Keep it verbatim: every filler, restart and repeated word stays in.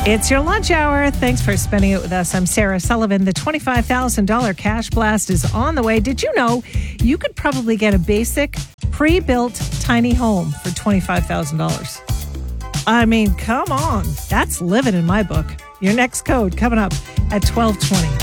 It's your lunch hour. Thanks for spending it with us. I'm Sarah Sullivan. The twenty-five thousand dollars cash blast is on the way. Did you know you could probably get a basic pre-built tiny home for twenty-five thousand dollars? I mean, come on. That's living in my book. Your next code coming up at twelve twenty.